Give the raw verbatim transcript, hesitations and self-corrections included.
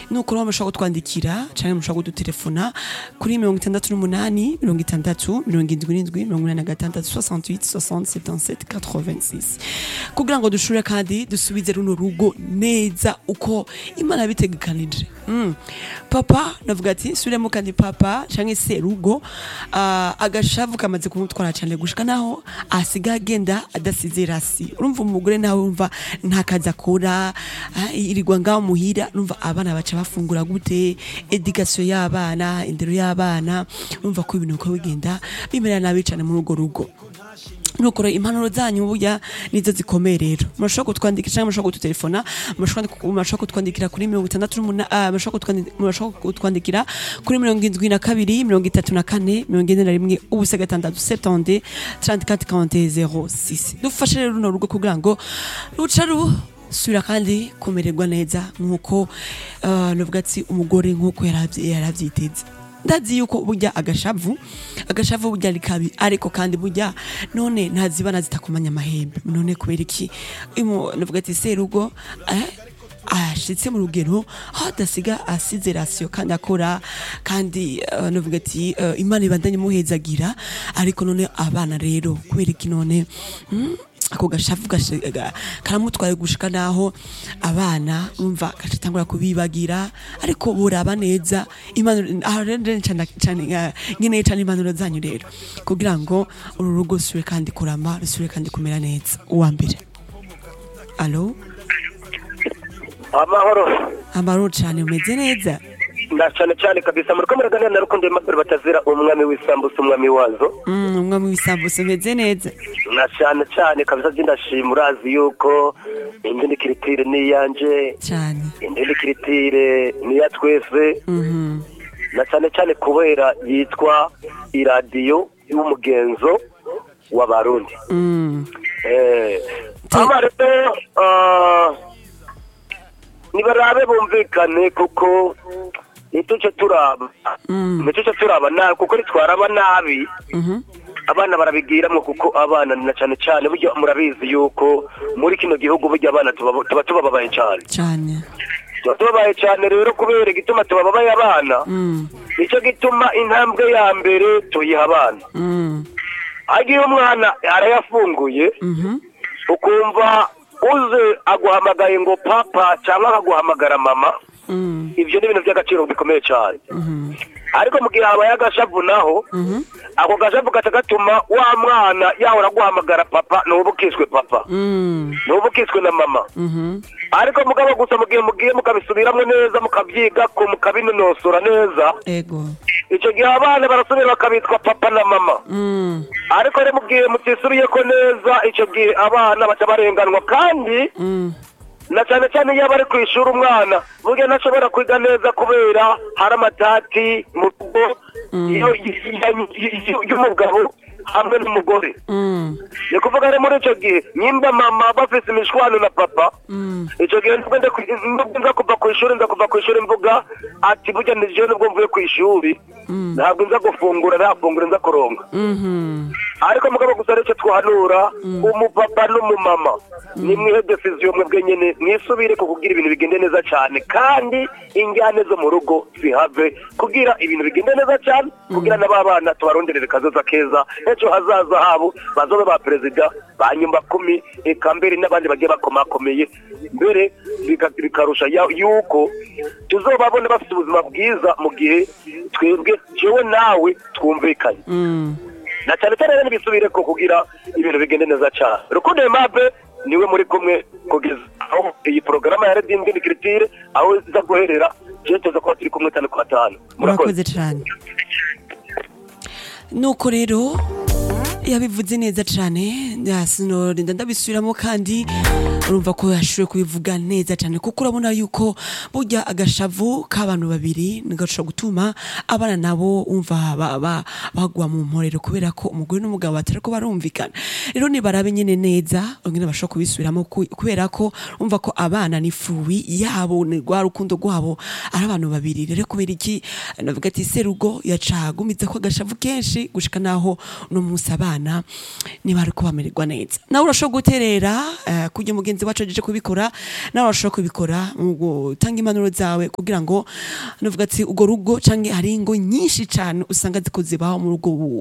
nuko rero mushobora kutwandikira canke mushobora kudutelefona kuri mirongo itandatu n'umunani mirongo itandatu mirongo indwi n'indwi mirongo inani na gatandatu soixante-huit soixante soixante-dix-sept quatre-vingt-six kugira ngo dushobore kandi dusubize runo rugo neza uko Imana yabitegekanije. Mm. Papa navuga ati suremo kandi papa canke se rugo uh, agashavu kamaze kumutwara cyane gushika naho asiga agenda adasize rasi. Urumva umugore nawe umva ntakaza kora uh, irigwa ngaho muhira urumva abana baca bafungura gute, education y'abana, indero y'abana, urumva ko ibintu uko bigenda bimera nabi cyane mu rugo rugo. Nukora impanuro zanyu burya nizo zikomeye rero. Murashobora kutwandikira cyangwa murashobora kututelefona, murashobora kutwandikira kuri mirongo itandatu n'umunani, murashobora kutwandikira kuri mirongo indwi na kabiri mirongo itatu na kane mirongo ine na rimwe ubusa gatandatu septante trente-quatre quarante zéro six. Dufashe rero runo rugo kugira ngo ruca rusubira kandi kumererwa neza nkuko uh, navuga ati umugore nkuko yaravyiteze. Ndazi yuko burya agashavu agashavu burya likabi ariko kandi burya none ntazibana zitakumanya amahembe none kubera iki navuga ati serugo eh ashitse mu rugero hadasiga asize ratio kandi akora kandi uh, navuga ati uh, Imana ibandanye muhezagira ariko none abana rero kubera iki none hmm? Ako gashavu karamutwaye gushika naho abana umva kacitangura kubibagira ariko buraba neza Imana arende cyane cyane nyine cyane impanuro zanyu rero kugira ngo uru rugo rusubire kandi kurama rusubire kandi kumera neza. Uwa mbere allo amahoro amahoro cyane umeze neza na cyane cyane kabisa muri komera gane na rukundo y'amakuru batazira umwami w'isambusa umwami wazo mm umwami w'isambusa umeze neza na cyane cyane kabisa ndashima urazi yuko indi kiritire ni yanje cyane indi kiritire ni ya twese mhm na cyane cyane kubera yitwa iradiyo y'umugenzo w'abarundi mm eh amare uh nibarabe bumvikane kuko nituce turaba nituce turaba na kuko ritwaraba nabi mhm abana barabigiramwe kuko abana na cyane cyane buryo murabizi yuko muri kino gihugu buryo abana tuba tubabaye cyane cyane tubabaye cyane rero kubera gituma tubabaye abana nicyo gituma intambwe ya mbere tuyiha abana agiye umwana arayafunguye ukumva uze aguhamagaye ngo papa cyangwa akaguhamagara mama ivyo ni ibintu by'agaciro bikomeye cyane ariko mu gihe habaye agashavu naho ako gashavu katagatuma wa mwana yahora guhamagara papa n'ubukishwe papa n'ubukishwe na mama ariko mugabo gusa mugiye mugiye mukabisubiramwe neza mukabyiga ko mukabinonosora neza ego icyo gihe abana barasubira bakabitwa papa na mama ariko rero mugiye mutisubiye ko neza icyo gihe abana baca barenganwa kandi na cyane cyane iyo bari kwishura umwana burya ntashobora kwiga neza kubera hari amatati mu rugo y'umugabo hamwe n'umugore ni kuvuga rero muri icyo gihe nimba mama bafise imishwano na papa icyo gihe nza kuva ku ishuri nza kuva ku ishuri mvuga ati burya nije nubwo mvuye ku ishuri ntabwo nza gufungura ntafungura nza kuronga ariko mugabo gusa rero icyo twahanura umupapa n'umumama nimwihe decision mwebwe nyene mwisubire ko kugira ibintu bigende neza cyane kandi injyane zo mu rugo zihave kugira ibintu bigende neza cyane kugira n'ababana tubaronderere kazoza keza ejo hazaza habo bazobe ba perezida ba nyumba kumi eka mbere n'abandi bagiye bakomakomeye mbere bikarusha yuko tuzobabone bafite ubuzima bwiza mu gihe twebwe jewe nawe twumvikanye na cyane cyane n'ibisubire ko kugira ibintu bigende neza cyane. Rukundo Aimable niwe muri kumwe kugeza aho iyi porogaramu ya Radio Indindi Kiritire aho iza guherera je tuza ko turi kumwe tane kwa tano. Murakoze cyane. Nuko rero yabivuze neza cyane yasino rinda ndabisubiramo kandi urumva ko yashoboye kubivuga neza cyane kuko urabona yuko burya agashavu k'abantu babiri nigaca gutuma abana nabo umva bagwa mu mporero kubera ko umugore n'umugabo batari ko barumvikana rero ni barabe nyene neza ngene bashaka kubisubiramo kubera ko umva ko abana ni fruit yabo ni rwa rukundo rwabo ari abantu babiri rero kubera iki navuga ati serugo yacagumiza ko agashavu kenshi gushika naho no musabana ni bari ko bamererwa neza nawe urashobora guterera uh, kujya mugenzi mugenzi wacu aje kubikora nawe urashobora kubikora mu gutanga impanuro zawe kugira ngo nuvuga ati ugo rugo canke hari ingo nyinshi cane usanga zikoze baho mu rugo